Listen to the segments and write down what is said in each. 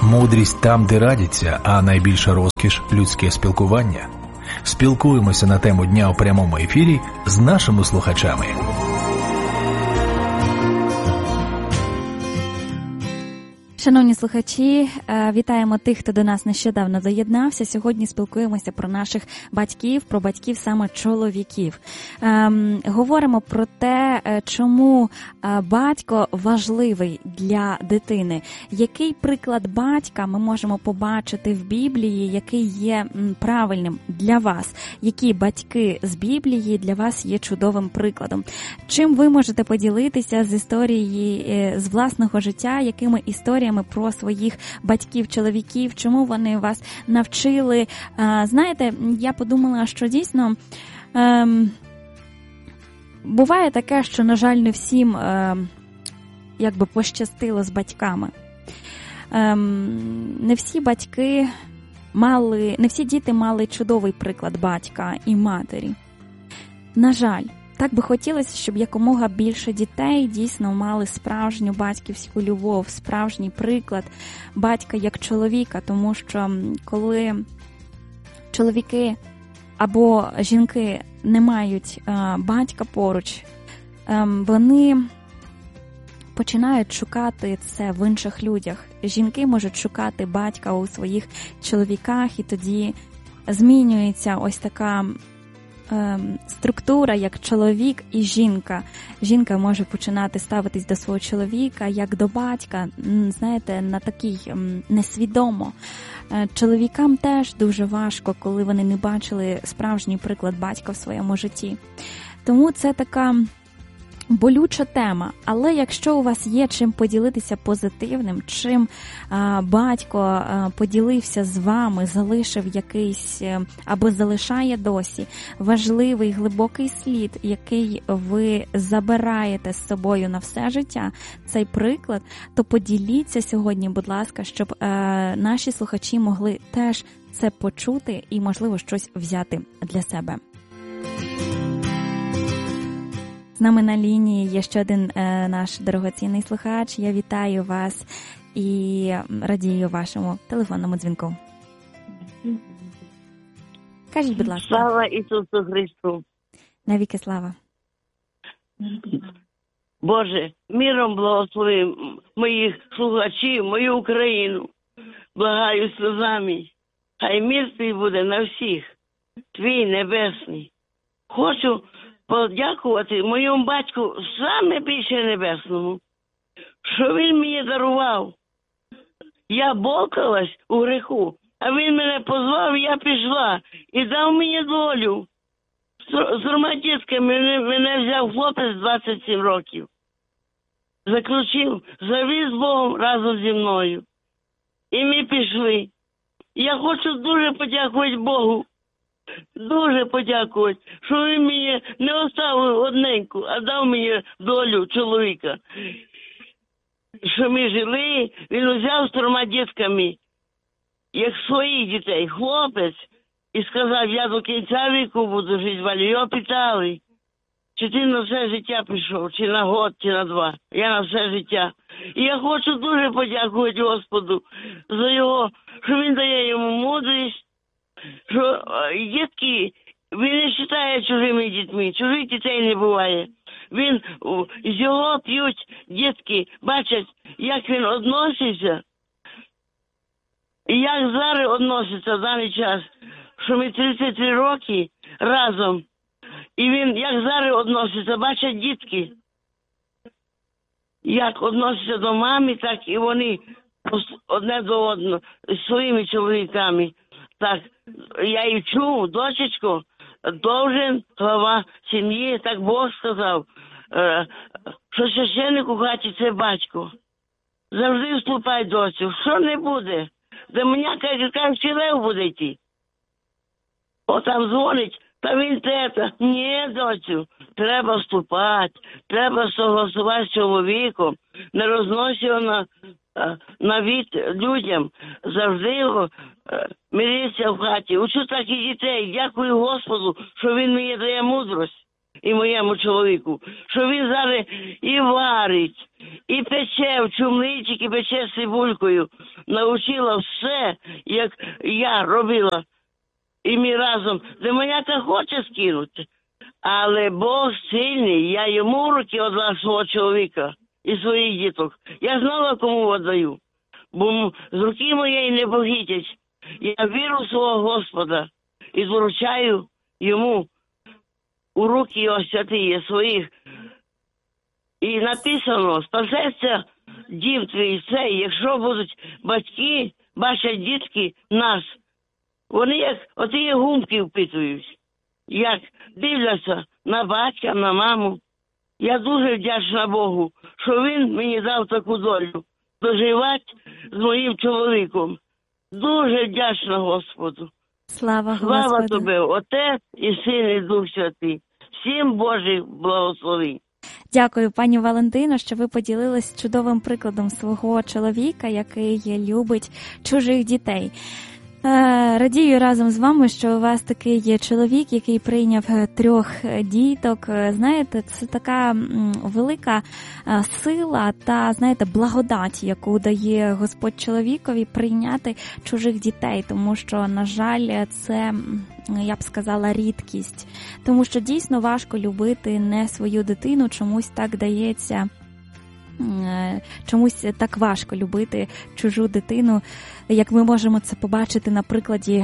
Мудрість там, де радяться, а найбільша розкіш – людське спілкування. Спілкуємося на тему дня у прямому ефірі з нашими слухачами. Шановні слухачі, вітаємо тих, хто до нас нещодавно доєднався. Сьогодні спілкуємося про наших батьків, про батьків саме чоловіків. Говоримо про те, чому батько важливий для дитини. Який приклад батька ми можемо побачити в Біблії, який є правильним для вас? Які батьки з Біблії для вас є чудовим прикладом? Чим ви можете поділитися з історії, з власного життя, якими історіями про своїх батьків-чоловіків, чому вони вас навчили? Знаєте, я подумала, що дійсно буває таке, що, на жаль, не всім якби пощастило з батьками. Не всі батьки мали, не всі діти мали чудовий приклад батька і матері. На жаль. Так би хотілося, щоб якомога більше дітей дійсно мали справжню батьківську любов, справжній приклад батька як чоловіка, тому що коли чоловіки або жінки не мають батька поруч, вони починають шукати це в інших людях. Жінки можуть шукати батька у своїх чоловіках, і тоді змінюється ось така структура, як чоловік і жінка. Жінка може починати ставитись до свого чоловіка як до батька, знаєте, на такий несвідомо. Чоловікам теж дуже важко, коли вони не бачили справжній приклад батька в своєму житті. Тому це така болюча тема, але якщо у вас є чим поділитися позитивним, чим батько поділився з вами, залишив якийсь або залишає досі важливий, глибокий слід, який ви забираєте з собою на все життя, цей приклад, то поділіться сьогодні, будь ласка, щоб наші слухачі могли теж це почути і, можливо, щось взяти для себе. З нами на лінії є ще один наш дорогоцінний слухач. Я вітаю вас і радію вашому телефонному дзвінку. Кажіть, будь ласка. Слава Ісусу Христу. Навіки слава. Боже, миром благослови моїх слухачів, мою Україну. Благаю сльозами. Хай мир твій буде на всіх. Твій небесний. Хочу подякувати моєму батьку саме більше небесному, що він мені дарував. Я бовкалась у греху, а він мене позвав, я пішла і дав мені долю. З трьома дітками мене взяв хлопець 27 років. Заключив, завіз Богом разом зі мною. І ми пішли. Я хочу дуже подякувати Богу. Дуже подякувати, що він мені не оставив одненьку, а дав мені долю чоловіка. Що ми жили, він взяв з трьома дітками, як своїх дітей, хлопець, і сказав, я до кінця віку буду жити, Валю. Його питали, чи ти на все життя пішов, чи на год, чи на 2. Я на все життя. І я хочу дуже подякувати Господу за його, що він дає йому мудрість, що дітки, він не вважає чужими дітьми, чужих дітей не буває. Він, з його п'ють дітки, бачать, як він відноситься, і як зараз відноситься в даний час, що ми 33 роки разом, і він, як зараз відноситься, бачать дітки, як відноситься до мами, так і вони одне до одного, з своїми чоловіками. Так, я і вчу, дочечко, должен глава сім'ї, так Бог сказав, що священник у хаті – це батько. Завжди вступай, доцю, що не буде, до мене, як вчерев буде йти. О, там дзвонить, та він те. Ні, доцю, треба вступати, треба согласувати з чоловіком, не розносить його на від людям, завжди його мириться в хаті. Учу так і дітей, дякую Господу, що він мені дає мудрость і моєму чоловіку, що він зараз і варить, і пече в чумличик, і пече з цибулькою. навчила все, як я робила. І ми разом. Демоняка хоче скинути. Але Бог сильний, я йому в руки віддала свого чоловіка і своїх діток. Я знала, кому віддаю. Бо з руки моєї не похитять. Я вірю в свого Господа і доручаю йому у руки його святії своїх. І написано, спасеться дів твій цей, якщо будуть батьки, бачать дітки нас. Вони як оті гумки впитують, як дивляться на батька, на маму. Я дуже вдячна Богу, що він мені дав таку долю доживати з моїм чоловіком. Дуже вдячна Господу. Слава Слава Господу. тобі, Отець і Син і Дух Святий. Всім Божих благословень. Дякую, пані Валентино, що ви поділились чудовим прикладом свого чоловіка, який любить чужих дітей. Радію разом з вами, що у вас такий є чоловік, який прийняв 3 діток. Знаєте, це така велика сила та, знаєте, благодать, яку дає Господь чоловікові прийняти чужих дітей, тому що, на жаль, це, я б сказала, рідкість. Тому що дійсно важко любити не свою дитину, чомусь так дається. Чомусь так важко любити чужу дитину, як ми можемо це побачити на прикладі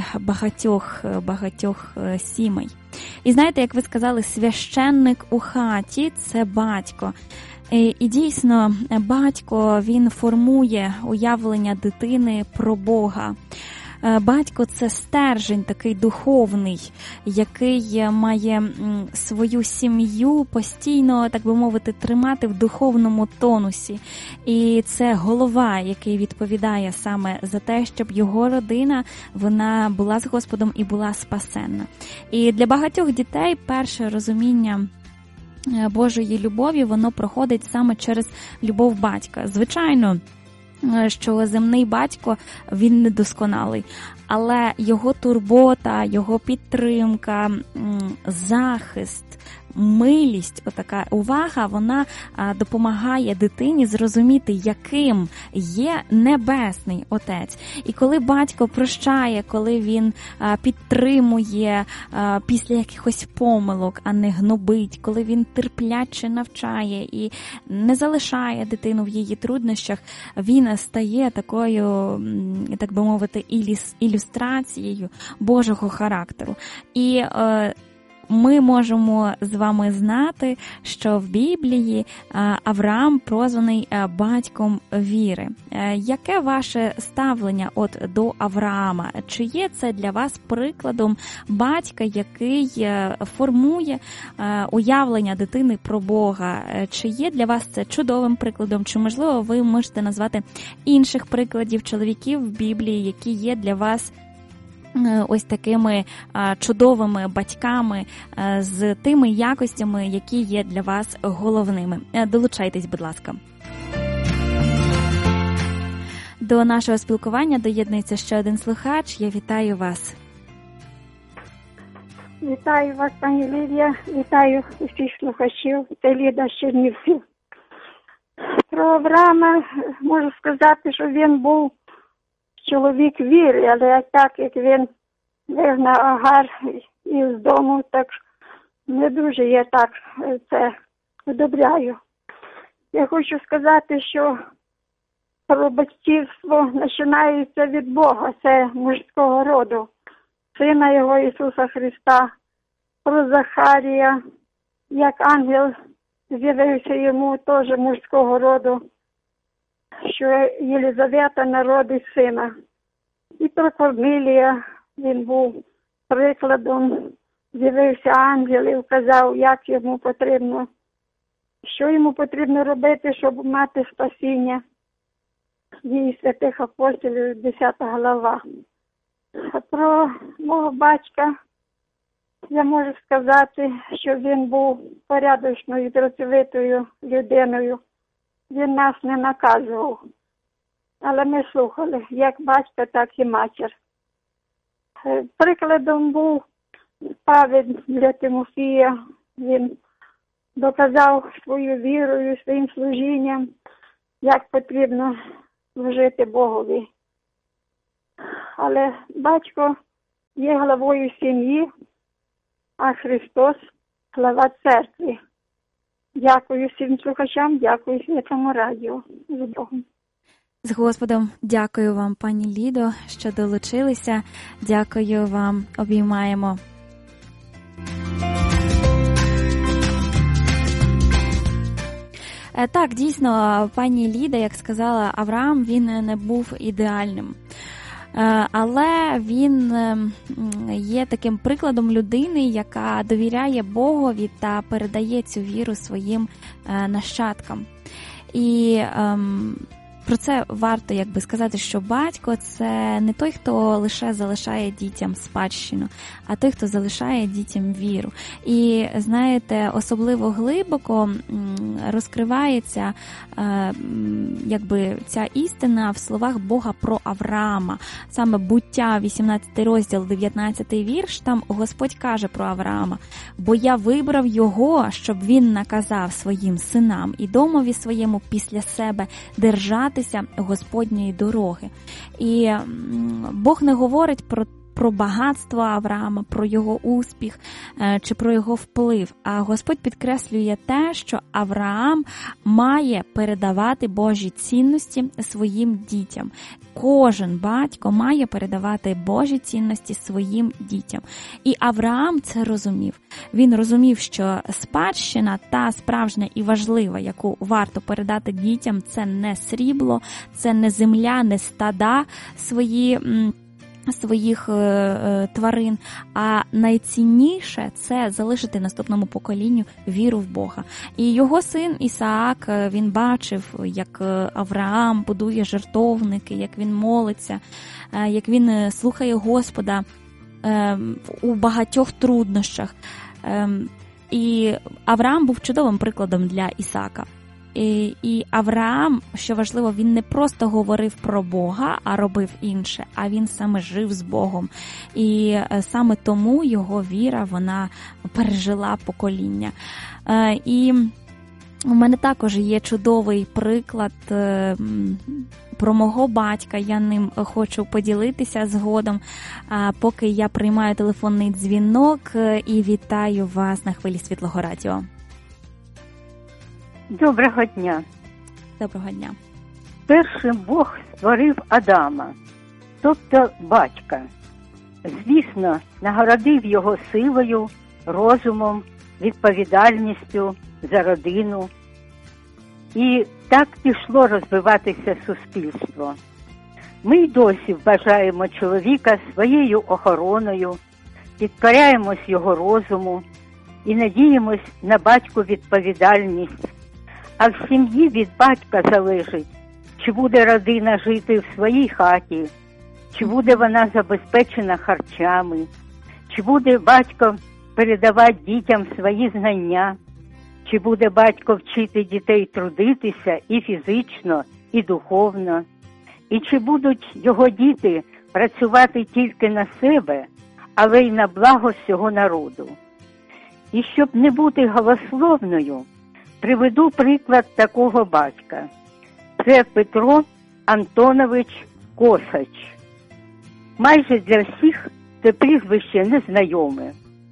багатьох сімей. І знаєте, як ви сказали, священник у хаті – це батько. І дійсно, батько, він формує уявлення дитини про Бога. Батько – це стержень такий духовний, який має свою сім'ю постійно, так би мовити, тримати в духовному тонусі. І це голова, який відповідає саме за те, щоб його родина, вона була з Господом і була спасенна. І для багатьох дітей перше розуміння Божої любові, воно проходить саме через любов батька. Звичайно, що земний батько, він недосконалий, але його турбота, його підтримка, захист, милість, отака увага, вона допомагає дитині зрозуміти, яким є Небесний Отець. І коли батько прощає, коли він підтримує після якихось помилок, а не гнобить, коли він терпляче навчає і не залишає дитину в її труднощах, він стає такою, так би мовити, ілюстрацією Божого характеру. І ми можемо з вами знати, що в Біблії Авраам прозваний батьком віри. Яке ваше ставлення до Авраама? Чи є це для вас прикладом батька, який формує уявлення дитини про Бога? Чи є для вас це чудовим прикладом? Чи, можливо, ви можете назвати інших прикладів чоловіків в Біблії, які є для вас ось такими чудовими батьками з тими якостями, які є для вас головними? Долучайтесь, будь ласка. До нашого спілкування доєднується ще один слухач. Я вітаю вас. Вітаю вас, пані Лідія. Вітаю усіх слухачів. Це Ліда з Чернівців. Про Авраама можу сказати, що він був чоловік віри, але так як він вигнав Агар із дому, так не дуже я так це одобряю. Я хочу сказати, що про батьківство починається від Бога, це мужського роду, Сина Його Ісуса Христа, про Захарія, як ангел з'явився йому теж мужського роду, що Єлизавета народить сина. І про Корнилія, він був прикладом, з'явився ангел і вказав, як йому потрібно, що йому потрібно робити, щоб мати спасіння. Дії святих апостолів, 10 глава. А про мого батька я можу сказати, що він був порядочною, працьовитою людиною. Він нас не наказував, але ми слухали, як батька, так і матір. Прикладом був Павел для Тимофія. Він доказав свою вірою, своїм служінням, як потрібно служити Богові. але батько є главою сім'ї, а Христос – глава церкви. Дякую всім слухачам, дякую Святому Радіо. З Богом. З Господом. Дякую вам, пані Лідо, що долучилися. Дякую вам. Обіймаємо. Так, дійсно, пані Ліда, як сказала, Авраам, він не був ідеальним. Але він є таким прикладом людини, яка довіряє Богові та передає цю віру своїм нащадкам. І про це варто сказати, що батько – це не той, хто лише залишає дітям спадщину, а той, хто залишає дітям віру. І, знаєте, особливо глибоко розкривається ця істина в словах Бога про Авраама. Саме Буття, 18 розділ, 19 вірш, там Господь каже про Авраама: «Бо я вибрав його, щоб він наказав своїм синам і домові своєму після себе держатися Господньої дороги». І Бог не говорить про багатство Авраама, про його успіх чи про його вплив, а Господь підкреслює те, що Авраам має передавати Божі цінності своїм дітям. Кожен батько має передавати Божі цінності своїм дітям. І Авраам це розумів. Він розумів, що спадщина, та справжня і важлива, яку варто передати дітям, це не срібло, це не земля, не стада своїх тварин, а найцінніше – це залишити наступному поколінню віру в Бога. І його син Ісаак, він бачив, як Авраам будує жертовники, як він молиться, як він слухає Господа у багатьох труднощах. І Авраам був чудовим прикладом для Ісаака. І Авраам, що важливо, він не просто говорив про Бога, а робив інше, а він саме жив з Богом. І саме тому його віра, вона пережила покоління. І у мене також є чудовий приклад про мого батька, я ним хочу поділитися згодом, поки я приймаю телефонний дзвінок і вітаю вас на хвилі Світлого Радіо. Доброго дня. Доброго дня. Першим Бог створив Адама, тобто батька. Звісно, нагородив його силою, розумом, відповідальністю за родину. І так пішло розвиватися суспільство. Ми й досі вважаємо чоловіка своєю охороною, підкоряємось його розуму і надіємось на батьку відповідальність. А в сім'ї від батька залежить, чи буде родина жити в своїй хаті, чи буде вона забезпечена харчами, чи буде батько передавати дітям свої знання, чи буде батько вчити дітей трудитися і фізично, і духовно, і чи будуть його діти працювати тільки на себе, але й на благо всього народу. І щоб не бути голословною, приведу приклад такого батька. Це Петро Антонович Косач. Майже для всіх це прізвище незнайоме.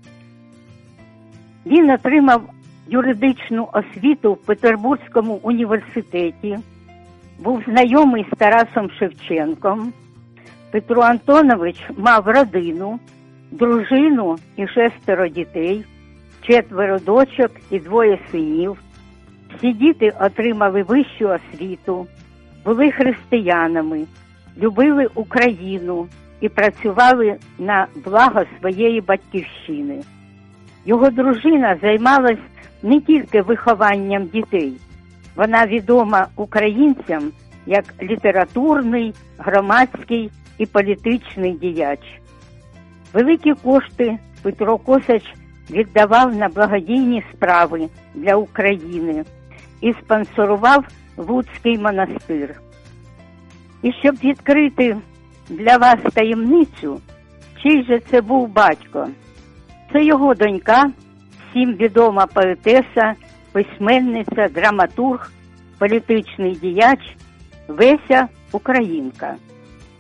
Він отримав юридичну освіту в Петербурзькому університеті, був знайомий з Тарасом Шевченком. Петро Антонович мав родину, дружину і 6 дітей, 4 дочок і 2 синів. Всі діти отримали вищу освіту, були християнами, любили Україну і працювали на благо своєї батьківщини. Його дружина займалась не тільки вихованням дітей. Вона відома українцям як літературний, громадський і політичний діяч. Великі кошти Петро Косач віддавав на благодійні справи для України і спонсорував Луцький монастир. І щоб відкрити для вас таємницю, чий же це був батько? Це його донька, всім відома поетеса, письменниця, драматург, політичний діяч Веся Українка.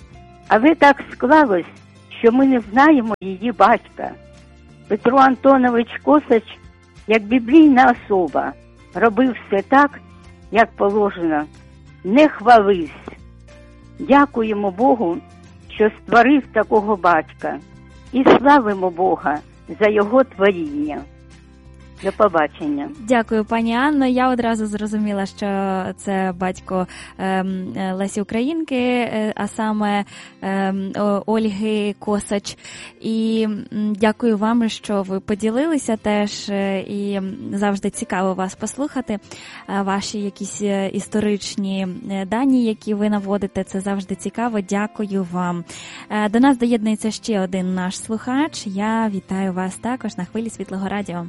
Але так склалось, що ми не знаємо її батька. Петро Антонович Косач, як біблійна особа, робив все так, як положено, не хвалився. Дякуємо Богу, що створив такого батька, і славимо Бога за його творіння. До побачення. Дякую, пані Анно. Я одразу зрозуміла, що це батько Лесі Українки, а саме Ольги Косач. І дякую вам, що ви поділилися теж, і завжди цікаво вас послухати. Ваші якісь історичні дані, які ви наводите, це завжди цікаво. Дякую вам. До нас доєднується ще один наш слухач. Я вітаю вас також на хвилі Світлого Радіо.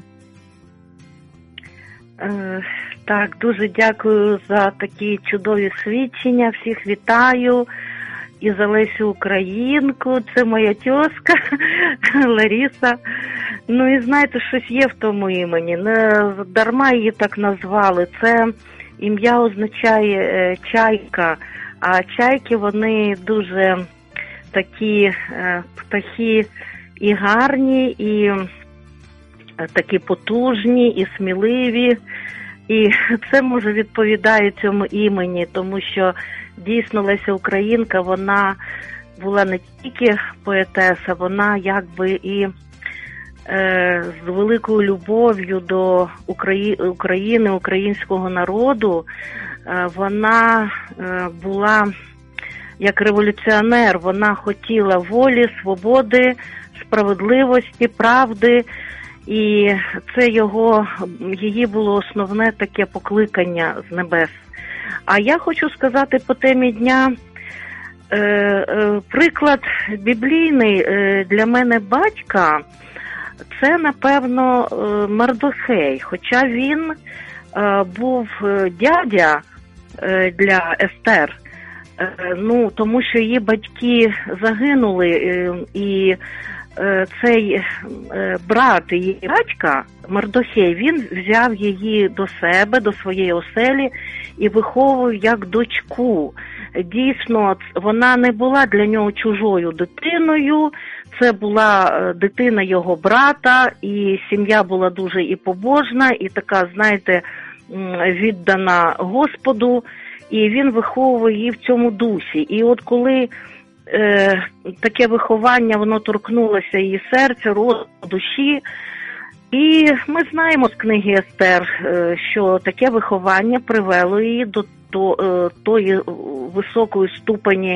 Так, дуже дякую за такі чудові свідчення. Всіх вітаю. І за Лесю Українку. Це моя тьоска Лариса. Ну і знаєте, щось є в тому імені. Не дарма її так назвали. Це ім'я означає чайка. А чайки, вони дуже такі птахи і гарні, і такі потужні і сміливі, і це, може, відповідає цьому імені, тому що дійсно Леся Українка, вона була не тільки поетеса, вона якби і з великою любов'ю до України, українського народу, вона була як революціонер, вона хотіла волі, свободи, справедливості, правди. І це її було основне таке покликання з небес. А я хочу сказати по темі дня, приклад біблійний для мене батька, це, напевно, Мардохей. Хоча він був дядя для Естер, тому що її батьки загинули, і цей брат її батька, Мардохей, він взяв її до себе, до своєї оселі і виховував як дочку. Дійсно, вона не була для нього чужою дитиною, це була дитина його брата, і сім'я була дуже і побожна, і така, знаєте, віддана Господу, і він виховував її в цьому дусі. І от коли таке виховання, воно торкнулося її серця, розуму, душі. І ми знаємо з книги Естер, що таке виховання привело її до тої високої ступені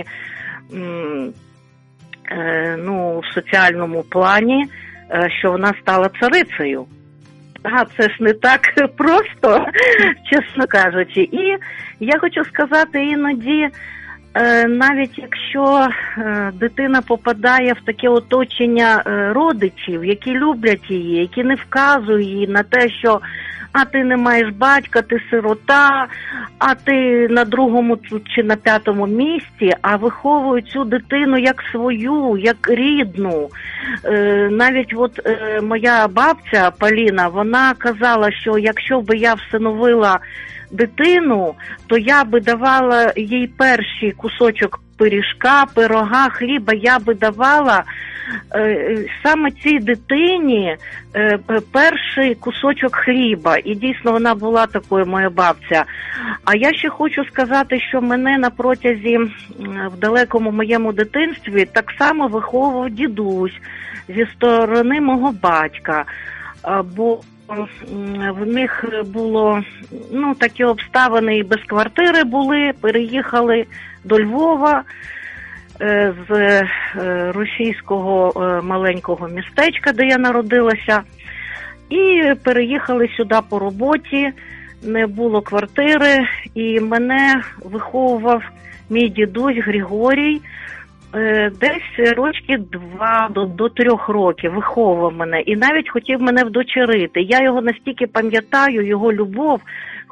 в соціальному плані, що вона стала царицею. Це ж не так просто, чесно кажучи. І я хочу сказати, іноді, навіть якщо дитина попадає в таке оточення родичів, які люблять її, які не вказують їй на те, що ти не маєш батька, ти сирота, а ти на другому чи на п'ятому місці, а виховують цю дитину як свою, як рідну. Навіть моя бабця Поліна, вона казала, що якщо б я всиновила дитину, то я би давала їй перший кусочок пирога, хліба, я би давала саме цій дитині перший кусочок хліба. І дійсно вона була такою, моя бабця. А я ще хочу сказати, що мене на протязі в далекому моєму дитинстві так само виховував дідусь зі сторони мого батька. Бо в них було, такі обставини, і без квартири були, переїхали до Львова з російського маленького містечка, де я народилася, і переїхали сюди по роботі, не було квартири, і мене виховував мій дідусь Григорій, десь рочки 2 до 3 років виховував мене і навіть хотів мене вдочерити. Я його настільки пам'ятаю, його любов,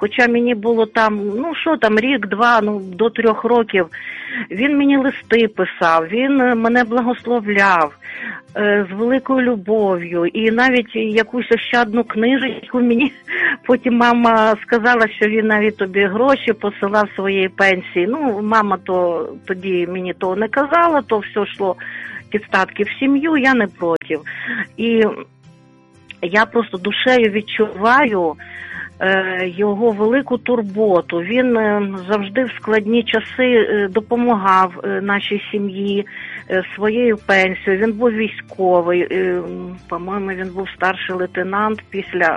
хоча мені було там, рік-два, до 3 років. Він мені листи писав, він мене благословляв з великою любов'ю. І навіть якусь ощадну книжечку мені потім мама сказала, що він навіть тобі гроші посилав своєї пенсії. Мама то тоді мені того не казала, то все йшло під статки в сім'ю, я не проти. І я просто душею відчуваю його велику турботу. Він завжди в складні часи допомагав нашій сім'ї своєю пенсією. Він був військовий, по-моєму, він був старший лейтенант після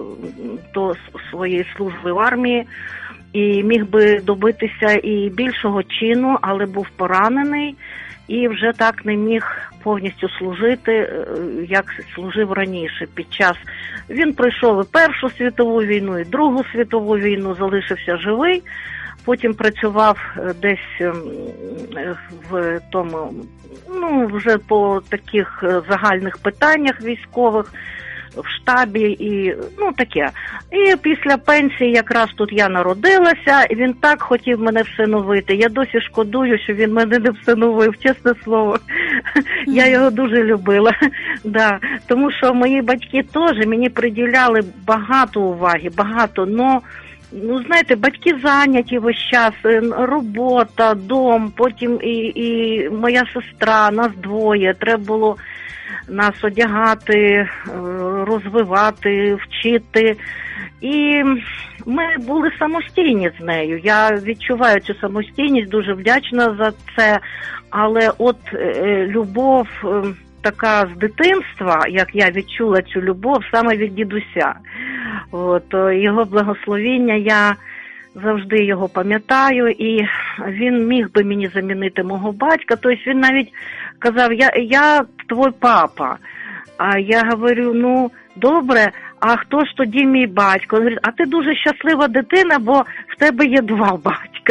своєї служби в армії і міг би добитися і більшого чину, але був поранений і вже так не міг повністю служити, як служив раніше. Він пройшов і Першу світову війну, і Другу світову війну, залишився живий, потім працював десь в тому, вже по таких загальних питаннях військових, в штабі і таке. І після пенсії якраз тут я народилася, і він так хотів мене всиновити. Я досі шкодую, що він мене не всиновив, чесне слово. Я його дуже любила. Да. Тому що мої батьки теж мені приділяли багато уваги, знаєте, батьки зайняті весь час, робота, дом, потім і моя сестра, нас двоє, треба було нас одягати, розвивати, вчити. І ми були самостійні з нею. Я відчуваю цю самостійність, дуже вдячна за це. Але любов така з дитинства, як я відчула цю любов, саме від дідуся. Його благословіння, я завжди його пам'ятаю, і він міг би мені замінити мого батька. Тобто він навіть казав, я твій папа. А я говорю, добре, а хто ж тоді мій батько? Він говорить, а ти дуже щаслива дитина, бо в тебе є 2 батька.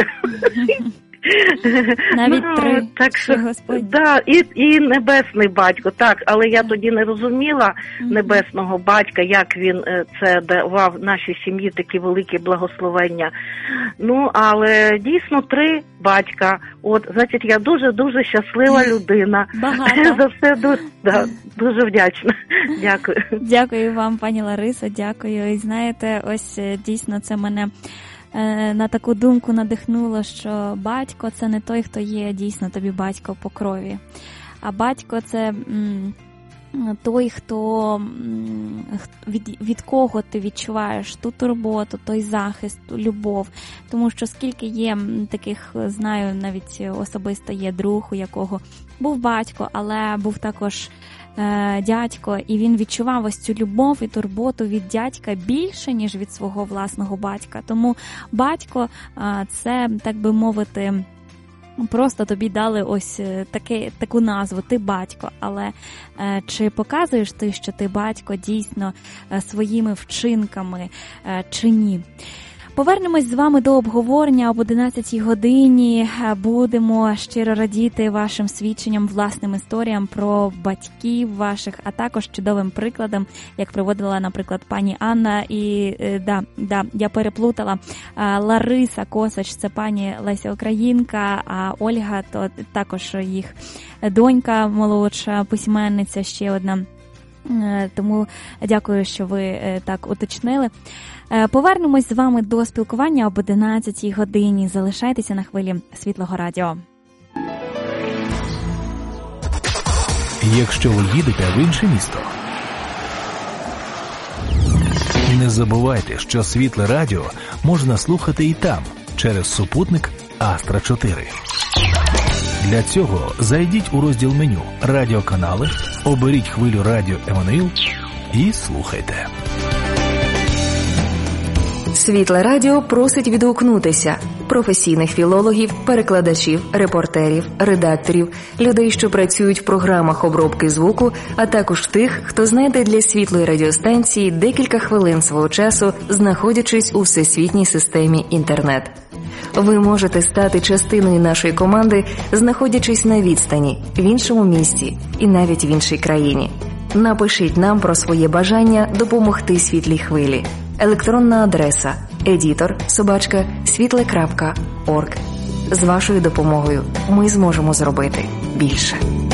Навіть 3, так що, да, і небесний батько, так, але я тоді не розуміла небесного батька, як він це давав нашій сім'ї такі великі благословення. Але дійсно 3 батька. Значить, я дуже-дуже щаслива людина. Багато. За все дуже вдячна. Дякую. Дякую вам, пані Ларисо, дякую. І знаєте, ось дійсно це мене на таку думку надихнуло, що батько – це не той, хто є дійсно тобі батько по крові. А батько – це той, хто від кого ти відчуваєш ту турботу, той захист, ту любов. Тому що скільки є таких, знаю, навіть особисто є друг, у якого був батько, але був також дядько, і він відчував ось цю любов і турботу від дядька більше, ніж від свого власного батька. Тому батько – це, так би мовити, просто тобі дали ось таку назву, ти батько, але чи показуєш ти, що ти батько дійсно своїми вчинками чи ні? Повернемось з вами до обговорення об 11-й годині. Будемо щиро радіти вашим свідченням, власним історіям про батьків ваших, а також чудовим прикладом, як приводила, наприклад, пані Анна. І я переплутала. Лариса Косач – це пані Леся Українка, а Ольга – то також їх донька молодша, письменниця ще одна. Тому дякую, що ви так уточнили. Повернемось з вами до спілкування об 11-й годині. Залишайтеся на хвилі Світлого Радіо. Якщо ви їдете в інше місто, не забувайте, що Світле Радіо можна слухати і там, через супутник Астра 4. Для цього зайдіть у розділ меню «Радіоканали», оберіть хвилю радіо Еммануїл і слухайте. Світле Радіо просить відгукнутися професійних філологів, перекладачів, репортерів, редакторів, людей, що працюють в програмах обробки звуку, а також тих, хто знайде для світлої радіостанції декілька хвилин свого часу, знаходячись у всесвітній системі інтернет. Ви можете стати частиною нашої команди, знаходячись на відстані, в іншому місті і навіть в іншій країні. Напишіть нам про своє бажання допомогти світлій хвилі. Електронна адреса editor@світле.орг. З вашою допомогою ми зможемо зробити більше.